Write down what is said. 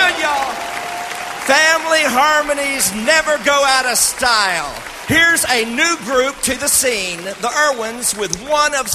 good, y'all. Family harmonies never go out of style. Here's a new group to the scene, the Irwins, with one of